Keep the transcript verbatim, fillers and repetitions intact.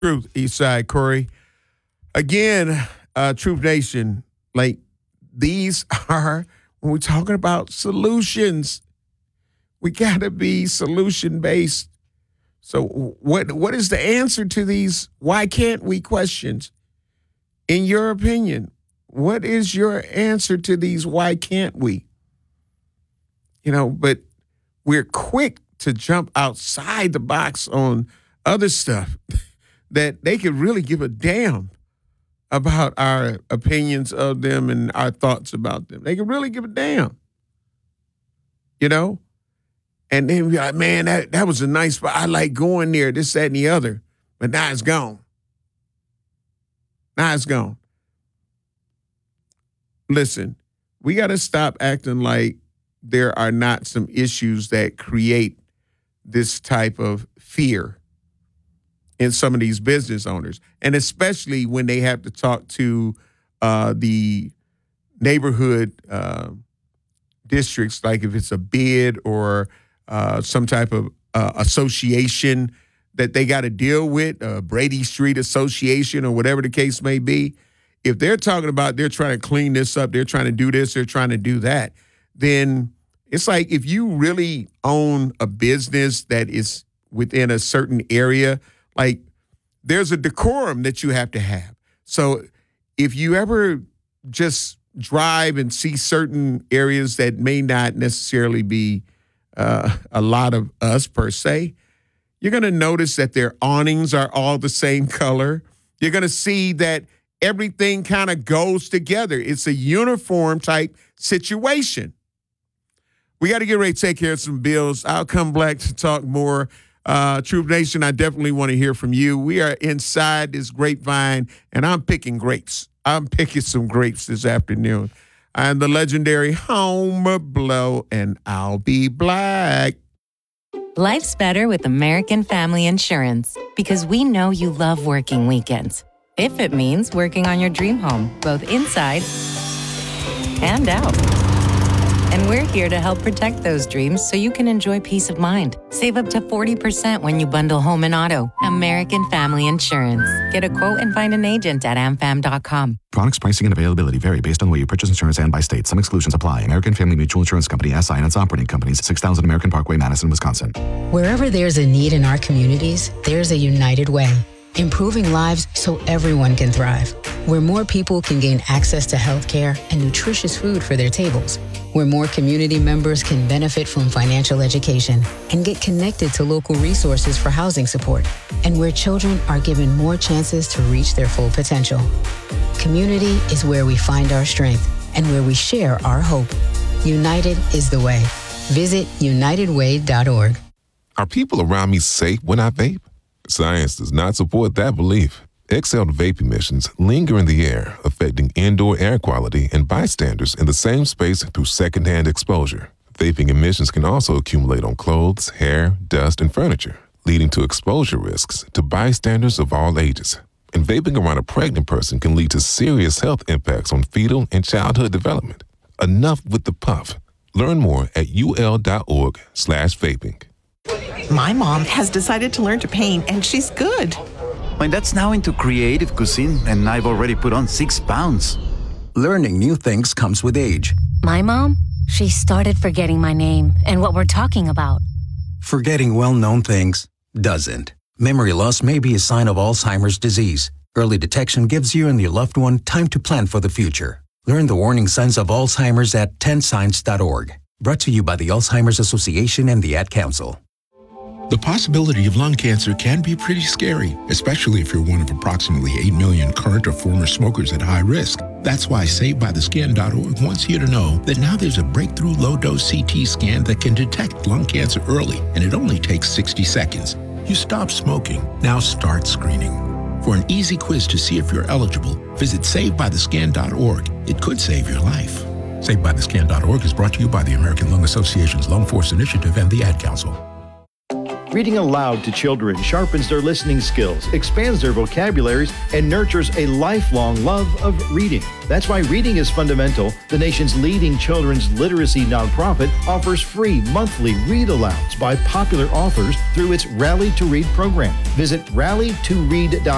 Truth, Eastside Corey. Again, uh, Truth Nation, like these are, when we're talking about solutions, we got to be solution-based. So what what is the answer to these why can't we questions? In your opinion, what is your answer to these why can't we? You know, but we're quick to jump outside the box on other stuff that they could really give a damn about our opinions of them and our thoughts about them. They could really give a damn, you know? And then be like, man, that, that was a nice spot. I like going there, this, that, and the other. But now it's gone. Now it's gone. Listen, we got to stop acting like there are not some issues that create this type of fear in some of these business owners, and especially when they have to talk to uh, the neighborhood uh, districts, like if it's a bid or uh, some type of uh, association that they got to deal with, uh, Brady Street Association or whatever the case may be. If they're talking about they're trying to clean this up, they're trying to do this, they're trying to do that, then it's like if you really own a business that is within a certain area, like there's a decorum that you have to have. So if you ever just drive and see certain areas that may not necessarily be uh, a lot of us per se, you're going to notice that their awnings are all the same color. You're going to see that everything kind of goes together. It's a uniform type situation. We got to get ready to take care of some bills. I'll come back to talk more. Uh, Truth Nation, I definitely want to hear from you. We are inside this grapevine, and I'm picking grapes. I'm picking some grapes this afternoon. I'm the legendary Homer Blow, and I'll be black. Life's better with American Family Insurance because we know you love working weekends. If it means working on your dream home, both inside and out. And we're here to help protect those dreams so you can enjoy peace of mind. Save up to forty percent when you bundle home and auto. American Family Insurance. Get a quote and find an agent at a m fam dot com. Products, pricing, and availability vary based on the way you purchase insurance and by state. Some exclusions apply. American Family Mutual Insurance Company, S I and its operating companies, six thousand American Parkway, Madison, Wisconsin. Wherever there's a need in our communities, there's a United Way. Improving lives so everyone can thrive. Where more people can gain access to health care and nutritious food for their tables. Where more community members can benefit from financial education and get connected to local resources for housing support. And where children are given more chances to reach their full potential. Community is where we find our strength and where we share our hope. United is the way. Visit united way dot org. Are people around me safe when I vape? Science does not support that belief. Exhaled vape emissions linger in the air, affecting indoor air quality and bystanders in the same space through secondhand exposure. Vaping emissions can also accumulate on clothes, hair, dust, and furniture, leading to exposure risks to bystanders of all ages. And vaping around a pregnant person can lead to serious health impacts on fetal and childhood development. Enough with the puff. Learn more at ul.org slash vaping. My mom has decided to learn to paint, and she's good. My dad's now into creative cuisine, and I've already put on six pounds. Learning new things comes with age. My mom, she started forgetting my name and what we're talking about. Forgetting well-known things doesn't. Memory loss may be a sign of Alzheimer's disease. Early detection gives you and your loved one time to plan for the future. Learn the warning signs of Alzheimer's at ten signs dot org. Brought to you by the Alzheimer's Association and the Ad Council. The possibility of lung cancer can be pretty scary, especially if you're one of approximately eight million current or former smokers at high risk. That's why Saved By The Skin dot org wants you to know that now there's a breakthrough low-dose C T scan that can detect lung cancer early, and it only takes sixty seconds. You stop smoking, now start screening. For an easy quiz to see if you're eligible, visit Saved By The Skin dot org. It could save your life. Saved By The Skin dot org is brought to you by the American Lung Association's Lung Force Initiative and the Ad Council. Reading aloud to children sharpens their listening skills, expands their vocabularies, and nurtures a lifelong love of reading. That's why Reading is Fundamental, the nation's leading children's literacy nonprofit, offers free monthly read-alouds by popular authors through its Rally to Read program. Visit rally to read dot